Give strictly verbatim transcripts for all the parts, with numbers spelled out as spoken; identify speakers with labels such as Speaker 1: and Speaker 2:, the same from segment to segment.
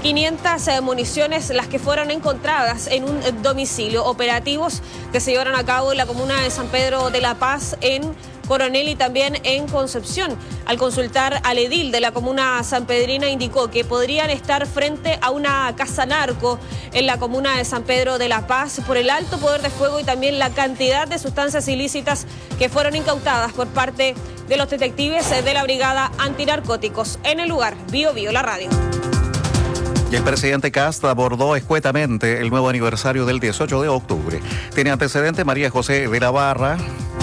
Speaker 1: quinientas eh, municiones las que fueron encontradas en un domicilio. Operativos que se llevaron a cabo en la comuna de San Pedro de la Paz, en Coronel y también en Concepción. Al consultar al edil de la comuna sanpedrina, indicó que podrían estar frente a una casa narco en la comuna de San Pedro de la Paz por el alto poder de fuego y también la cantidad de sustancias ilícitas que fueron incautadas por parte de los detectives de la Brigada Antinarcóticos. En el lugar, Bio Bio, la radio.
Speaker 2: Y el presidente Kast abordó escuetamente el nuevo aniversario del dieciocho de octubre. Tiene antecedente María José de la Barra.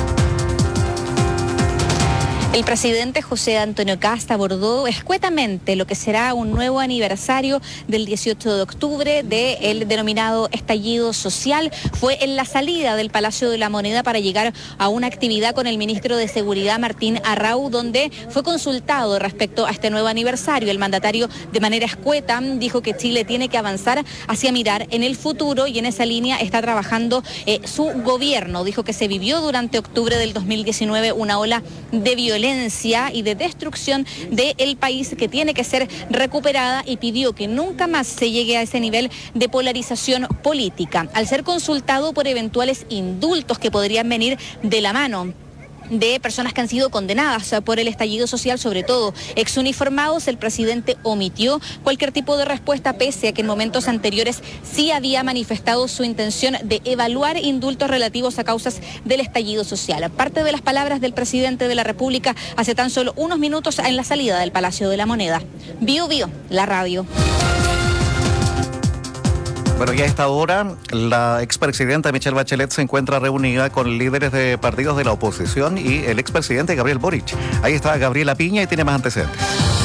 Speaker 3: El presidente José Antonio Kast abordó escuetamente lo que será un nuevo aniversario del dieciocho de octubre del denominado estallido social. Fue en la salida del Palacio de la Moneda para llegar a una actividad con el ministro de Seguridad, Martín Arrau, donde fue consultado respecto a este nuevo aniversario. El mandatario, de manera escueta, dijo que Chile tiene que avanzar hacia mirar en el futuro y en esa línea está trabajando eh, su gobierno. Dijo que se vivió durante octubre del dos mil diecinueve una ola de violencia y de destrucción del país que tiene que ser recuperada y pidió que nunca más se llegue a ese nivel de polarización política. Al ser consultado por eventuales indultos que podrían venir de la mano de personas que han sido condenadas por el estallido social, sobre todo exuniformados, el presidente omitió cualquier tipo de respuesta, pese a que en momentos anteriores sí había manifestado su intención de evaluar indultos relativos a causas del estallido social. Parte de las palabras del presidente de la República hace tan solo unos minutos en la salida del Palacio de la Moneda. Bio Bio, la radio.
Speaker 2: Bueno, y a esta hora, la expresidenta Michelle Bachelet se encuentra reunida con líderes de partidos de la oposición y el expresidente Gabriel Boric. Ahí está Gabriela Piña y tiene más antecedentes.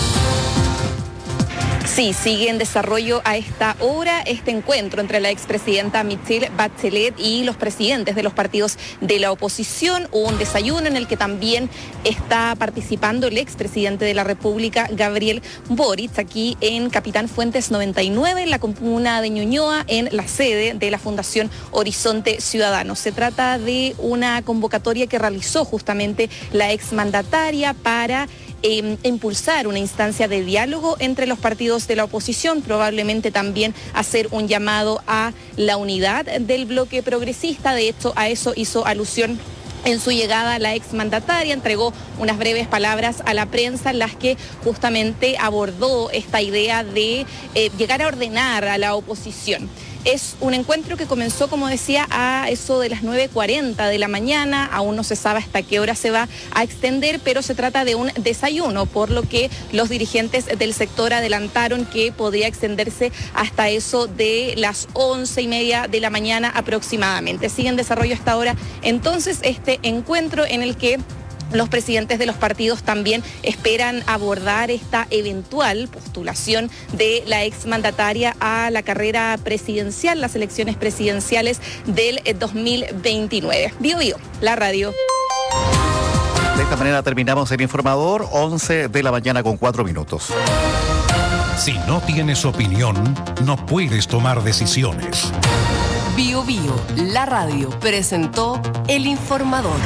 Speaker 3: Sí, sigue en desarrollo a esta hora este encuentro entre la expresidenta Michelle Bachelet y los presidentes de los partidos de la oposición. Hubo un desayuno en el que también está participando el expresidente de la República, Gabriel Boric, aquí en Capitán Fuentes noventa y nueve, en la comuna de Ñuñoa, en la sede de la Fundación Horizonte Ciudadano. Se trata de una convocatoria que realizó justamente la exmandataria para Eh, impulsar una instancia de diálogo entre los partidos de la oposición, probablemente también hacer un llamado a la unidad del bloque progresista. De hecho, a eso hizo alusión en su llegada la exmandataria, entregó unas breves palabras a la prensa en las que justamente abordó esta idea de eh, llegar a ordenar a la oposición. Es un encuentro que comenzó, como decía, a eso de las nueve cuarenta de la mañana. Aún no se sabe hasta qué hora se va a extender, pero se trata de un desayuno, por lo que los dirigentes del sector adelantaron que podría extenderse hasta eso de las once y media de la mañana aproximadamente. Sigue en desarrollo hasta ahora entonces este encuentro en el que los presidentes de los partidos también esperan abordar esta eventual postulación de la exmandataria a la carrera presidencial, las elecciones presidenciales del dos mil veintinueve. Bio Bio, la radio.
Speaker 2: De esta manera terminamos el informador, once de la mañana con cuatro minutos.
Speaker 4: Si no tienes opinión, no puedes tomar decisiones.
Speaker 5: Bio Bio, la radio, presentó el informador.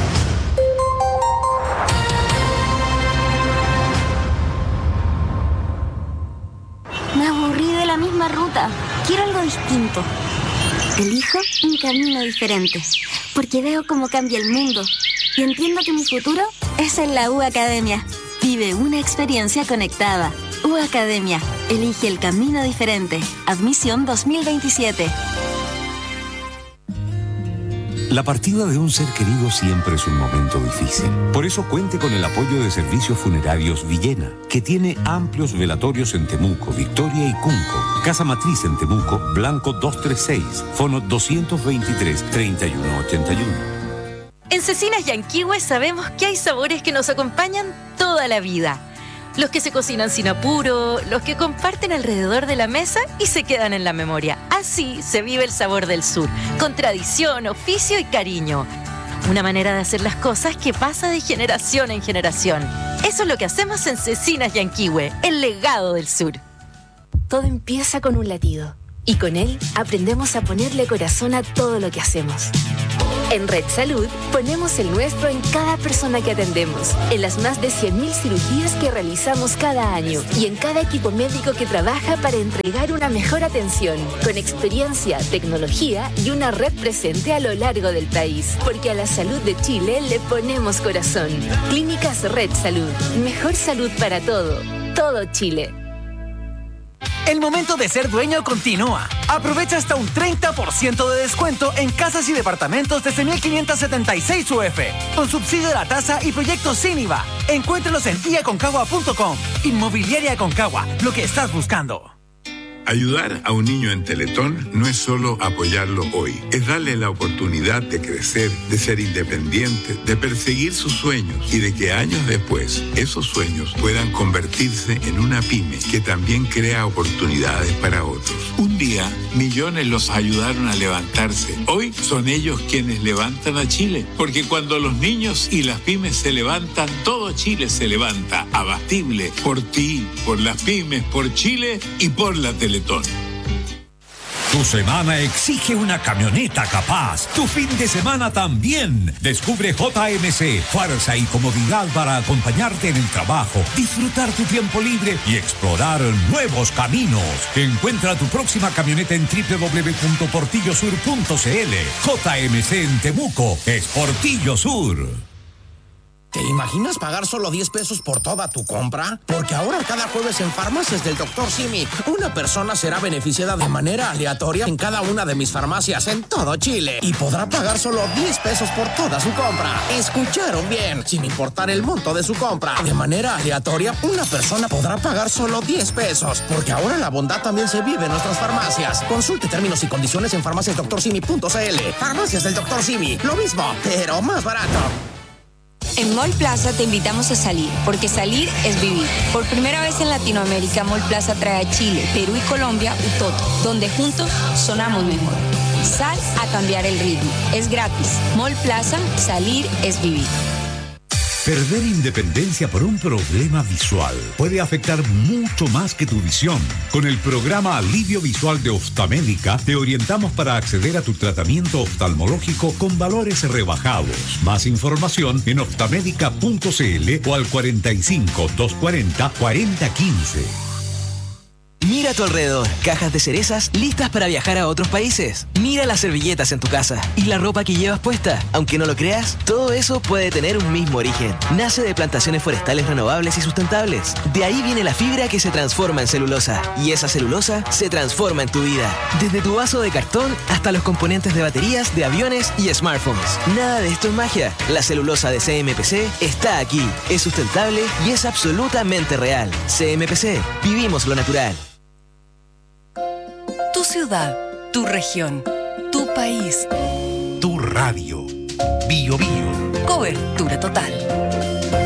Speaker 6: Me aburrí de la misma ruta. Quiero algo distinto. Elijo un camino diferente, porque veo cómo cambia el mundo y entiendo que mi futuro es en la U Academia. Vive una experiencia conectada. U Academia. Elige el camino diferente. Admisión dos mil veintisiete.
Speaker 7: La partida de un ser querido siempre es un momento difícil. Por eso cuente con el apoyo de Servicios Funerarios Villena, que tiene amplios velatorios en Temuco, Victoria y Cunco. Casa Matriz en Temuco, Blanco doscientos treinta y seis, fono doscientos veintitrés, treinta y uno ochenta y uno.
Speaker 8: En Cecinas Yanquihue sabemos que hay sabores que nos acompañan toda la vida. Los que se cocinan sin apuro, los que comparten alrededor de la mesa y se quedan en la memoria. Así se vive el sabor del sur, con tradición, oficio y cariño. Una manera de hacer las cosas que pasa de generación en generación. Eso es lo que hacemos en Cecinas Yanquihue, el legado del sur.
Speaker 9: Todo empieza con un latido y con él aprendemos a ponerle corazón a todo lo que hacemos. En Red Salud ponemos el nuestro en cada persona que atendemos, en las más de cien mil cirugías que realizamos cada año y en cada equipo médico que trabaja para entregar una mejor atención, con experiencia, tecnología y una red presente a lo largo del país. Porque a la salud de Chile le ponemos corazón. Clínicas Red Salud. Mejor salud para todo. Todo Chile.
Speaker 10: El momento de ser dueño continúa. Aprovecha hasta un treinta por ciento de descuento en casas y departamentos desde mil quinientos setenta y seis U F, con subsidio de la tasa y proyectos sin I V A. Encuéntralos en i aconcagua punto com. Inmobiliaria Aconcagua, lo que estás buscando.
Speaker 11: Ayudar a un niño en Teletón no es solo apoyarlo hoy, es darle la oportunidad de crecer, de ser independiente, de perseguir sus sueños y de que años después esos sueños puedan convertirse en una pyme que también crea oportunidades para otros. Un día, millones los ayudaron a levantarse. Hoy son ellos quienes levantan a Chile, porque cuando los niños y las pymes se levantan, todo Chile se levanta. Abastible por ti, por las pymes, por Chile y por la Teletón.
Speaker 12: Tu semana exige una camioneta capaz. Tu fin de semana también. Descubre J M C, fuerza y comodidad para acompañarte en el trabajo, disfrutar tu tiempo libre y explorar nuevos caminos. Encuentra tu próxima camioneta en doble u doble u doble u punto portillo sur punto c l. J M C en Temuco es Portillo Sur.
Speaker 13: ¿Te imaginas pagar solo diez pesos por toda tu compra? Porque ahora cada jueves en Farmacias del doctor Simi, una persona será beneficiada de manera aleatoria en cada una de mis farmacias en todo Chile y podrá pagar solo diez pesos por toda su compra. ¿Escucharon bien? Sin importar el monto de su compra. De manera aleatoria, una persona podrá pagar solo diez pesos, porque ahora la bondad también se vive en nuestras farmacias. Consulte términos y condiciones en farmacias doctor simi punto c l. Farmacias del doctor Simi, lo mismo, pero más barato.
Speaker 14: En Mall Plaza te invitamos a salir, porque salir es vivir. Por primera vez en Latinoamérica, Mall Plaza trae a Chile, Perú y Colombia Utoto, donde juntos sonamos mejor. Sal a cambiar el ritmo. Es gratis. Mall Plaza, salir es vivir.
Speaker 4: Perder independencia por un problema visual puede afectar mucho más que tu visión. Con el programa Alivio Visual de Oftamédica te orientamos para acceder a tu tratamiento oftalmológico con valores rebajados. Más información en oftamédica punto c l o al cuarenta y cinco, doscientos cuarenta, cuarenta quince.
Speaker 15: Mira a tu alrededor, cajas de cerezas listas para viajar a otros países. Mira las servilletas en tu casa y la ropa que llevas puesta. Aunque no lo creas, todo eso puede tener un mismo origen. Nace de plantaciones forestales renovables y sustentables. De ahí viene la fibra que se transforma en celulosa. Y esa celulosa se transforma en tu vida. Desde tu vaso de cartón hasta los componentes de baterías, de aviones y smartphones. Nada de esto es magia. La celulosa de C M P C está aquí. Es sustentable y es absolutamente real. C M P C. Vivimos lo natural.
Speaker 5: Tu ciudad, tu región, tu país.
Speaker 4: Tu radio. Bio Bio.
Speaker 5: Cobertura total.